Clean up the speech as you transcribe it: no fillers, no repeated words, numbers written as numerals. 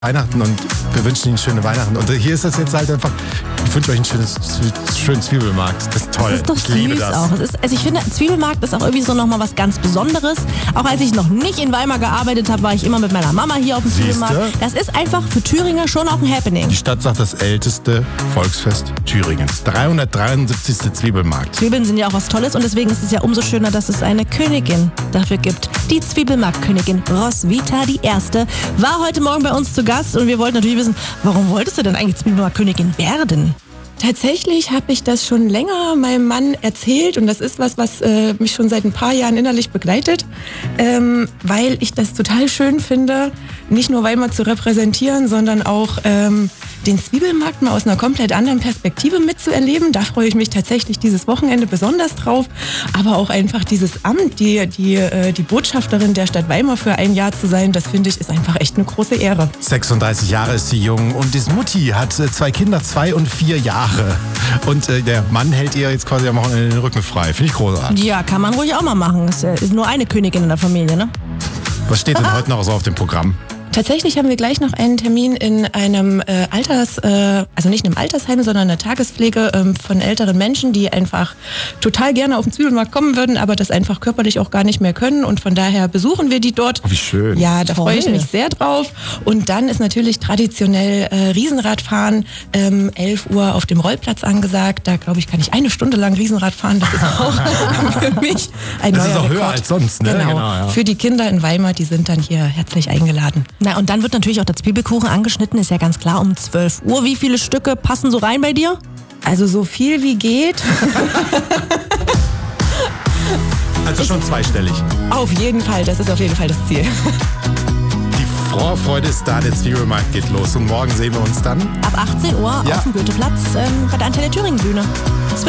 Weihnachten und wir wünschen Ihnen schöne Weihnachten. Und hier ist das jetzt halt einfach, ich wünsche euch einen schönen Zwiebelmarkt. Das ist toll. Das ist doch ich liebe süß das. auch. Also ich finde, Zwiebelmarkt ist auch irgendwie so nochmal was ganz Besonderes. Auch als ich noch nicht in Weimar gearbeitet habe, war ich immer mit meiner Mama hier auf dem Zwiebelmarkt. Das ist einfach für Thüringer schon auch ein Happening. Die Stadt sagt, das älteste Volksfest Thüringens. 373. Zwiebelmarkt. Zwiebeln sind ja auch was Tolles und deswegen ist es ja umso schöner, dass es eine Königin dafür gibt. Die Zwiebelmarktkönigin Roswitha I. war heute Morgen bei uns zu Gast und wir wollten natürlich wissen, warum wolltest du denn eigentlich Zwiebelmarktkönigin werden? Tatsächlich habe ich das schon länger meinem Mann erzählt und das ist was mich schon seit ein paar Jahren innerlich begleitet, weil ich das total schön finde, nicht nur Weimar zu repräsentieren, sondern auch den Zwiebelmarkt mal aus einer komplett anderen Perspektive mitzuerleben. Da freue ich mich tatsächlich dieses Wochenende besonders drauf, aber auch einfach dieses Amt, die Botschafterin der Stadt Weimar für ein Jahr zu sein, das finde ich ist einfach echt eine große Ehre. 36 Jahre ist sie jung und die Mutti hat 2 Kinder, 2 und 4 Jahre. Und der Mann hält ihr jetzt quasi am Wochenende den Rücken frei. Finde ich großartig. Ja, kann man ruhig auch mal machen. Ist nur eine Königin in der Familie, ne? Was steht denn heute noch so auf dem Programm? Tatsächlich haben wir gleich noch einen Termin in einem also nicht in einem Altersheim, sondern einer Tagespflege von älteren Menschen, die einfach total gerne auf den Zwiebelmarkt kommen würden, aber das einfach körperlich auch gar nicht mehr können und von daher besuchen wir die dort. Oh, wie schön. Ja, da freue ich mich sehr drauf. Und dann ist natürlich traditionell Riesenradfahren, 11 Uhr auf dem Rollplatz angesagt. Da glaube ich, kann ich 1 Stunde lang Riesenrad fahren. Das ist auch für mich ein neuer Rekord. Das ist auch höher als sonst, ne? Genau ja. Für die Kinder in Weimar, die sind dann hier herzlich eingeladen. Na, und dann wird natürlich auch der Zwiebelkuchen angeschnitten, ist ja ganz klar, um 12 Uhr. Wie viele Stücke passen so rein bei dir? Also so viel wie geht. Also schon zweistellig. Auf jeden Fall, das ist auf jeden Fall das Ziel. Die Vorfreude ist da, der Zwiebelmarkt geht los und morgen sehen wir uns dann ab 18 Uhr auf dem Goetheplatz bei der Antenne Thüringen Bühne. Es wird